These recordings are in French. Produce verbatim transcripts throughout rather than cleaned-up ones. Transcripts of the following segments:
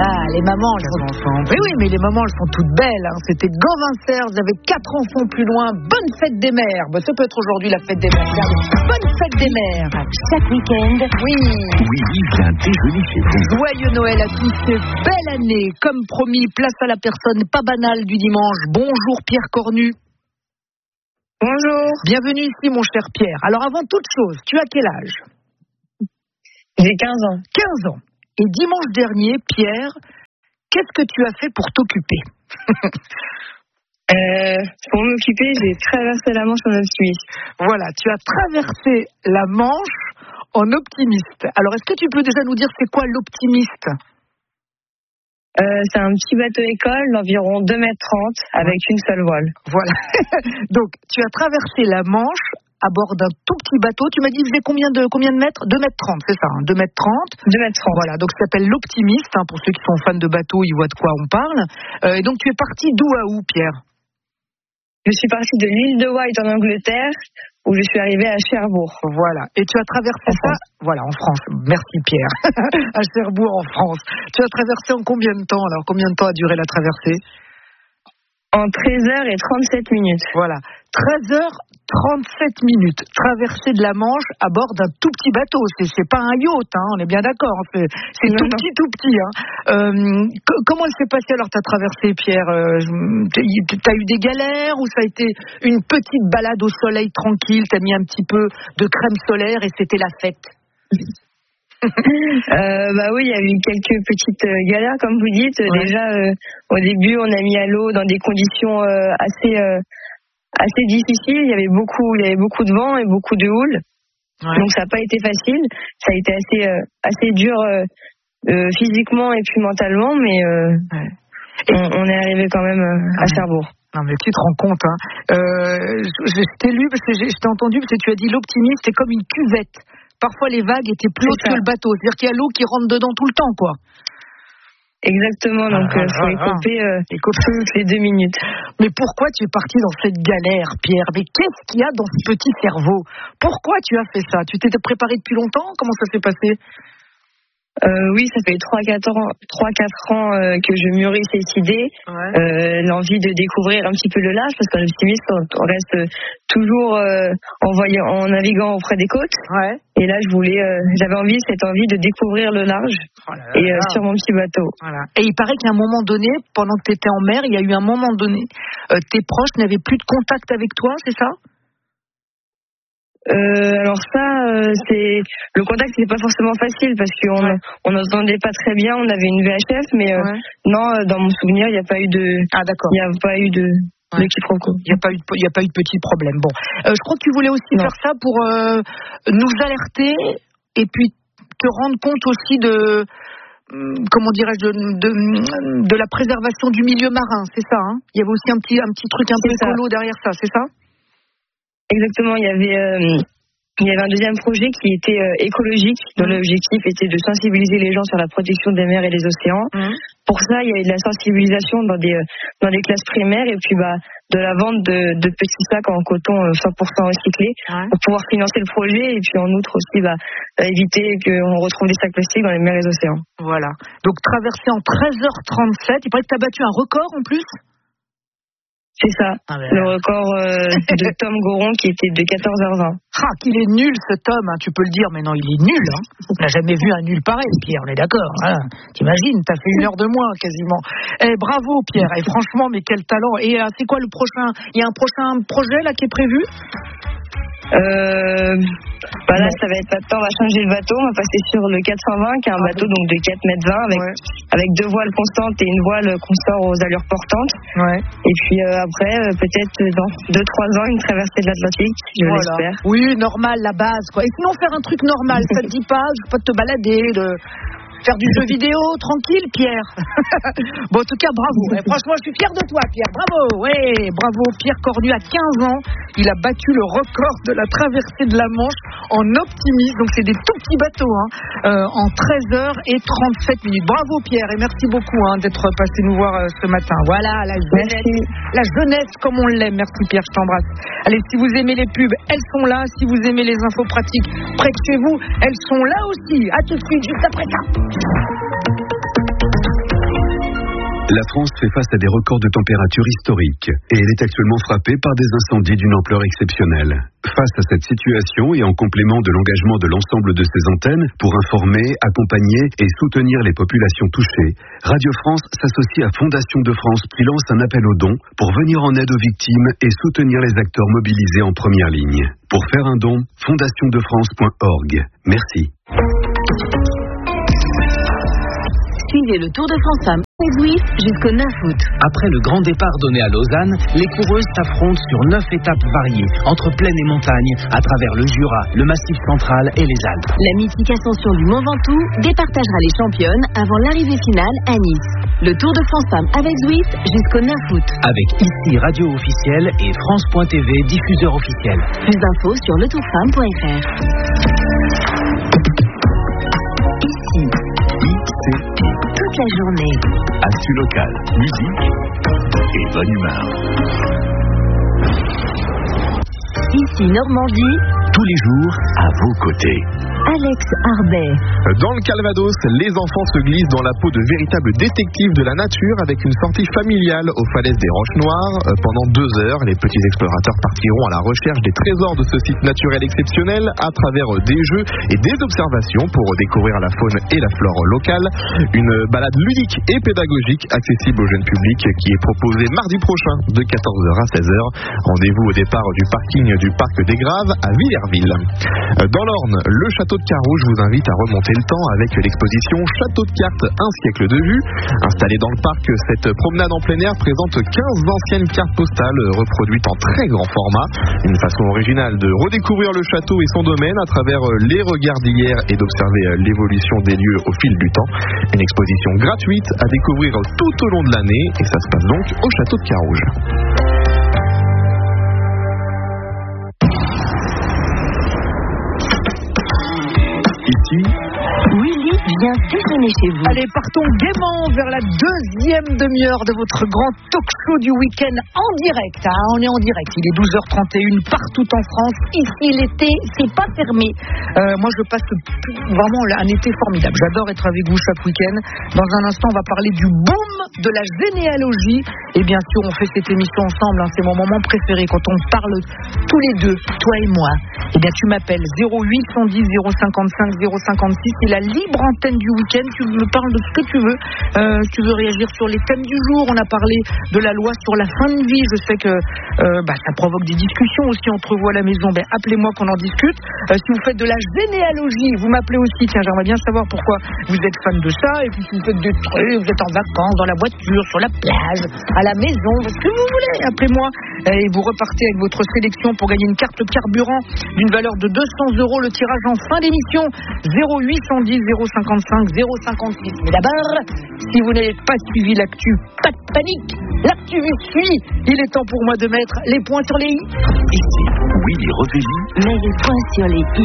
là, les mamans, elles sont ensemble. Oui, oui, mais les mamans, elles sont toutes belles. Hein. C'était Gauvin-Serre, vous avez quatre enfants plus loin. Bonne fête des mères. Bah, ça peut être aujourd'hui la fête des mères. Regardez. Bonne fête des mères. Chaque week-end. Oui. Oui, vient déjeuner chez vous. Joyeux Noël à tous. Belle année. Comme promis, place à la personne pas banale du dimanche. Bonjour Pierre Cornu. Bonjour. Bienvenue ici, mon cher Pierre. Alors, avant toute chose, tu as quel âge? J'ai quinze ans. quinze ans. Et dimanche dernier, Pierre, qu'est-ce que tu as fait pour t'occuper? euh, Pour m'occuper, j'ai traversé la Manche en optimiste. Voilà, tu as traversé la Manche en optimiste. Alors, est-ce que tu peux déjà nous dire c'est quoi l'optimiste? Euh, c'est un petit bateau école d'environ deux mètres trente avec une seule voile. Voilà. Donc, tu as traversé la Manche à bord d'un tout petit bateau. Tu m'as dit, il faisait combien de, combien de mètres? deux mètres trente, c'est ça, hein, deux mètres trente. deux mètres trente. Voilà, donc ça s'appelle l'Optimiste. Hein, pour ceux qui sont fans de bateaux, ils voient de quoi on parle. Euh, et donc, tu es parti d'où à où, Pierre? Je suis partie de l'île de Wight en Angleterre, où je suis arrivée à Cherbourg. Voilà. Et tu as traversé en ça, France. Voilà, en France. Merci Pierre. À Cherbourg, en France. Tu as traversé en combien de temps alors? Combien de temps a duré la traversée? En treize heures et trente-sept minutes. Voilà. treize heures trente-sept minutes. Traversée de la Manche à bord d'un tout petit bateau. C'est, c'est pas un yacht, hein, on est bien d'accord. C'est, c'est non, tout non. petit, tout petit. Hein. Euh, c- comment elle s'est passée alors ta traversée, Pierre? euh, T'as eu des galères ou ça a été une petite balade au soleil tranquille? T'as mis un petit peu de crème solaire et c'était la fête? euh, bah oui, il y a eu quelques petites euh, galères, comme vous dites. Ouais. Déjà, euh, au début, on a mis à l'eau dans des conditions euh, assez euh, assez difficiles. Il y avait beaucoup, il y avait beaucoup de vent et beaucoup de houle. Ouais. Donc ça n'a pas été facile. Ça a été assez euh, assez dur euh, euh, physiquement et puis mentalement, mais euh, Ouais. on, on est arrivé quand même euh, à Ouais. Cherbourg. Non mais tu te rends compte, hein. Euh, je, je t'ai lu parce que j'ai, je t'ai entendu parce que tu as dit l'optimiste est comme une cuvette. Parfois les vagues étaient plus hautes que le bateau, c'est-à-dire qu'il y a l'eau qui rentre dedans tout le temps, quoi. Exactement, donc il ah, euh, faut ah, écouper euh, ah. toutes les deux minutes. Mais pourquoi tu es parti dans cette galère, Pierre? Mais qu'est-ce qu'il y a dans ce petit cerveau? Pourquoi tu as fait ça? Tu t'étais préparé depuis longtemps? Comment ça s'est passé? Euh, oui, ça fait trois quatre ans, trois quatre ans euh, que je mûris cette idée, Ouais. euh, l'envie de découvrir un petit peu le large, parce qu'en optimiste, on reste toujours euh, en, voyant, en naviguant auprès des côtes. Ouais. Et là, je voulais, euh, j'avais envie, cette envie de découvrir le large Oh là là et euh, là. sur mon petit bateau. Voilà. Et il paraît qu'à un moment donné, pendant que tu étais en mer, il y a eu un moment donné, euh, tes proches n'avaient plus de contact avec toi, c'est ça? Euh, alors ça, euh, c'est le contact n'est pas forcément facile parce qu'on Ouais. on n'entendait pas très bien. On avait une V H F, mais euh, Ouais. non, euh, dans mon souvenir, il n'y a pas eu de, Ah d'accord. il n'y a pas eu de, Ouais. de quiproquo. Il n'y a pas eu de, il y a pas eu de petit problème. Bon, euh, je crois que tu voulais aussi Non. faire ça pour euh, nous alerter et puis te rendre compte aussi de, hum, comment dirais-je, de, de, de la préservation du milieu marin, c'est ça, hein? Il y avait aussi un petit, un petit truc un peu C'est ça. écolo derrière ça, c'est ça? Exactement, il y avait euh, il y avait un deuxième projet qui était euh, écologique, dont Mmh. l'objectif était de sensibiliser les gens sur la protection des mers et des océans. Mmh. Pour ça, il y avait de la sensibilisation dans des euh, dans des classes primaires et puis bah de la vente de, de petits sacs en coton euh, cent pour cent recyclés Ouais. pour pouvoir financer le projet et puis en outre aussi bah euh, éviter qu'on retrouve des sacs plastiques dans les mers et les océans. Voilà. Donc traversé en treize heures trente-sept, il paraît que tu as battu un record en plus? C'est ça, Ah ben, le record euh, de Tom Goron qui était de quatorze heures vingt. Ah, qu'il est nul ce Tom, hein, tu peux le dire, mais non, il est nul. Hein. On n'a jamais vu un nul pareil, Pierre, on est d'accord. Hein. T'imagines, t'as fait une heure de moins quasiment. Eh, bravo Pierre, et franchement, mais quel talent. Et euh, c'est quoi le prochain? Il y a un prochain projet là qui est prévu? Euh, bah là, ça va être maintenant, on va changer le bateau, on va passer sur le quatre cent vingt, qui est un Ah, bateau donc de quatre mètres vingt avec, Ouais. avec deux voiles constantes et une voile qu'on sort aux allures portantes. Ouais. Et puis euh, après, euh, peut-être dans deux trois ans, une traversée de l'Atlantique, je Voilà. l'espère. Oui, normal, la base, quoi. Et sinon, faire un truc normal, ça te dit pas, je sais pas, de te balader, de faire du jeu vidéo, tranquille, Pierre. Bon, en tout cas, bravo. Et franchement, je suis fier de toi, Pierre. Bravo. Ouais, bravo. Pierre Cornu, à quinze ans, il a battu le record de la traversée de la Manche en optimiste. Donc, c'est des tout petits bateaux, hein, euh, en treize heures et trente-sept minutes. Bravo, Pierre, et merci beaucoup hein, d'être passé nous voir euh, ce matin. Voilà, la jeunesse. Merci. La jeunesse comme on l'aime. Merci, Pierre, je t'embrasse. Allez, si vous aimez les pubs, elles sont là. Si vous aimez les infos pratiques près de chez vous, elles sont là aussi. À tout de suite, juste après ça. La France fait face à des records de température historiques et elle est actuellement frappée par des incendies d'une ampleur exceptionnelle. Face à cette situation et en complément de l'engagement de l'ensemble de ses antennes pour informer, accompagner et soutenir les populations touchées, Radio France s'associe à Fondation de France qui lance un appel aux dons pour venir en aide aux victimes et soutenir les acteurs mobilisés en première ligne. Pour faire un don, fondation de france point org. Merci. Suivez le Tour de France Femmes Swift jusqu'au neuf août. Après le grand départ donné à Lausanne, les coureuses s'affrontent sur neuf étapes variées, entre plaine et montagne, à travers le Jura, le Massif central et les Alpes. La mythique ascension du Mont Ventoux départagera les championnes avant l'arrivée finale à Nice. Le Tour de France Femmes avec Zwift jusqu'au neuf août. Avec ici Radio officielle et France point T V diffuseur officiel. Plus d'infos sur le tour femme point f r. Ici, toute la journée. Actu local, musique et bonne humeur. Ici Normandie. Tous les jours à vos côtés. Alex Arbet. Dans le Calvados, les enfants se glissent dans la peau de véritables détectives de la nature avec une sortie familiale aux falaises des Roches Noires. Pendant deux heures, les petits explorateurs partiront à la recherche des trésors de ce site naturel exceptionnel à travers des jeux et des observations pour découvrir la faune et la flore locale. Une balade ludique et pédagogique accessible au jeune public qui est proposée mardi prochain de quatorze heures à seize heures. Rendez-vous au départ du parking du Parc des Graves à Villerville. Dans l'Orne, le château de Carouge vous invite à remonter le temps avec l'exposition Château de cartes, un siècle de vue. Installée dans le parc, cette promenade en plein air présente quinze anciennes cartes postales reproduites en très grand format. Une façon originale de redécouvrir le château et son domaine à travers les regards d'hier et d'observer l'évolution des lieux au fil du temps. Une exposition gratuite à découvrir tout au long de l'année et ça se passe donc au Château de Carouge. Ici, Willy vient déjeuner chez vous. Allez, partons gaiement vers la deuxième demi-heure de votre grand talk-show du week-end en direct. Hein, on est en direct, il est douze heures trente et une partout en France. Ici, l'été, c'est pas fermé. Euh, moi, je passe vraiment un été formidable. J'adore être avec vous chaque week-end. Dans un instant, on va parler du boom de la généalogie. Et bien sûr, on fait cette émission ensemble. Hein, c'est mon moment préféré quand on parle tous les deux, toi et moi. Eh bien, tu m'appelles zéro huit cent dix zéro cinquante-cinq zéro cinquante-six. C'est la libre antenne du week-end. Tu me parles de ce que tu veux. Euh, tu veux réagir sur les thèmes du jour. On a parlé de la loi sur la fin de vie. Je sais que euh, bah, ça provoque des discussions aussi entre vous à la maison. Ben, appelez-moi qu'on en discute. Euh, si vous faites de la généalogie, vous m'appelez aussi. Tiens, j'aimerais bien savoir pourquoi vous êtes fan de ça. Et puis si vous faites des trucs, vous êtes en vacances, dans la voiture, sur la plage, à la maison, ce que vous voulez. Appelez-moi et vous repartez avec votre sélection pour gagner une carte carburant d'une valeur de deux cents euros. Le tirage en fin d'émission. zéro huit cent dix zéro cinquante-cinq zéro cinquante-six. Mais d'abord, si vous n'avez pas suivi l'actu, pas de panique. L'actu vous suit. Il est temps pour moi de mettre les points sur les i. ici, Willy Rovelli. Mets les points sur les i.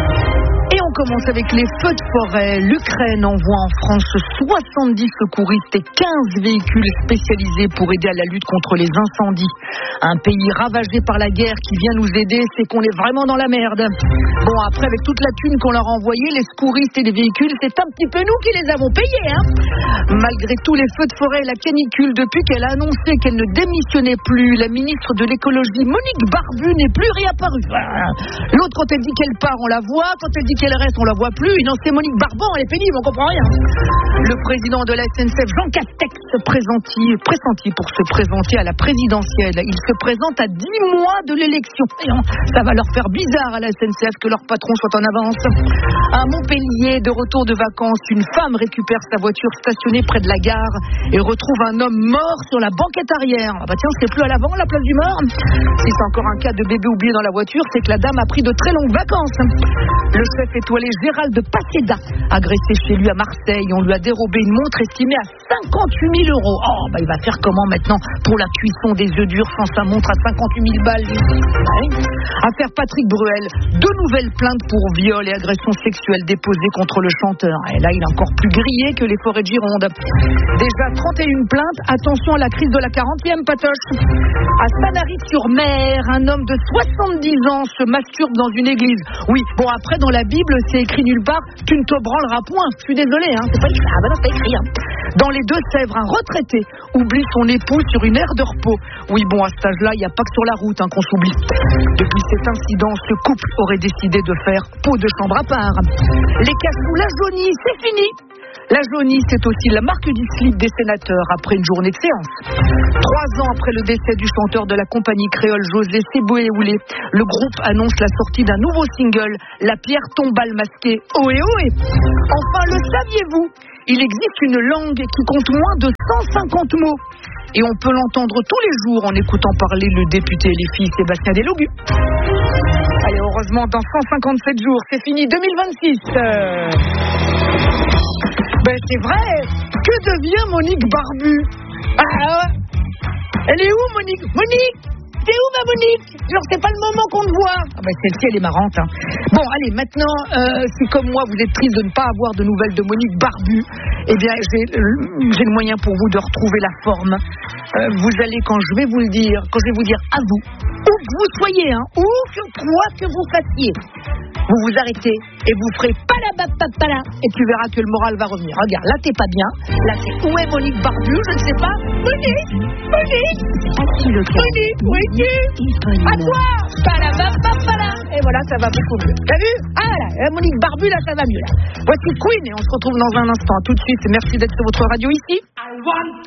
Et on commence avec les feux de forêt. L'Ukraine envoie en France soixante-dix secouristes et quinze véhicules spécialisés pour aider à la lutte contre les incendies. Un pays ravagé par la guerre qui vient nous aider, c'est qu'on est vraiment dans la merde. Bon, après, avec toute la thune qu'on leur a envoyée, les secouristes et les véhicules, c'est un petit peu nous qui les avons payés, hein. Malgré tous les feux de forêt et la canicule, depuis qu'elle a annoncé qu'elle ne démissionnait plus, la ministre de l'écologie, Monique Barbu, n'est plus réapparue. L'autre, quand elle dit qu'elle part, on la voit. Quand elle dit qu'elle reste, on la voit plus. Non, c'est Monique Barban, elle est pénible, on comprend rien. Le président de la S N C F, Jean Castex, pressenti, pressenti pour se présenter à la présidentielle. Il se présente à dix mois de l'élection. Ça va leur faire bizarre à la S N C F que leur patron soit en avance. À Montpellier, de retour de vacances, une femme récupère sa voiture stationnée près de la gare et retrouve un homme mort sur la banquette arrière. Ah bah tiens, c'est plus à l'avant la place du mort. Si c'est encore un cas de bébé oublié dans la voiture, c'est que la dame a pris de très longues vacances. Le chef étoilé Gérald Paseda, agressé chez lui à Marseille, on lui a dérobé une montre estimée à cinquante-huit mille euros. Oh, bah il va faire comment maintenant pour la cuisson des œufs durs sans sa montre à cinquante-huit mille balles? Ouais. Affaire Patrick Bruel, deux nouvelles plaintes pour viol et agression sexuelle déposées contre le chanteur. Et là, il est encore plus grillé que les forêts de Gironde. Déjà trente et une plaintes, attention à la crise de la quarantième, Patoche. À Sanary-sur-Mer, un homme de soixante-dix ans se masturbe dans une église. Oui, bon après dans la Bible, c'est écrit nulle part, tu ne te branleras point. Je suis désolé, hein, c'est pas écrit. Ah ben non, c'est pas écrit. Hein. Dans les Deux-Sèvres, un retraité oublie son épouse sur une aire de repos. Oui, bon, à cet âge-là, il n'y a pas que sur la route hein, qu'on s'oublie. Depuis cet incident, ce couple aurait décidé de faire peau de chambre à part. Les cassous, la jaunie, c'est fini. La jaunie, c'est aussi la marque du slip des sénateurs après une journée de séance. Trois ans après le décès du chanteur de la compagnie créole José Seboué-Oulé, le groupe annonce la sortie d'un nouveau single, La pierre tombale masquée. Ohé ohé. Enfin, le saviez-vous ? Il existe une langue qui compte moins de cent cinquante mots. Et on peut l'entendre tous les jours en écoutant parler le député L F I Sébastien Delogu. Allez, heureusement, dans cent cinquante-sept jours, c'est fini deux mille vingt-six. Euh... Ben c'est vrai. Que devient Monique Barbu? Ah, elle est où Monique? Monique, t'es où ma Monique? Genre c'est pas le moment qu'on te voit. Ah ben celle-ci elle est marrante. Hein. Bon allez maintenant, euh, si comme moi vous êtes triste de ne pas avoir de nouvelles de Monique Barbu, eh bien j'ai, euh, j'ai le moyen pour vous de retrouver la forme. Euh, vous allez quand je vais vous le dire, quand je vais vous dire à vous, où que vous soyez, hein, où que quoi que vous fassiez. Vous vous arrêtez et vous ferez palabapapala et tu verras que le moral va revenir. Regarde, là t'es pas bien. Là c'est où est Monique Barbu? Je ne sais pas. Monique, Monique, Monique, où es-tu? À toi. Palabapapala. Et voilà, ça va beaucoup mieux. T'as vu? Ah là, Monique Barbu, là ça va mieux. Là. Voici Queen et on se retrouve dans un instant. Tout de suite. Merci d'être sur votre radio ici. I want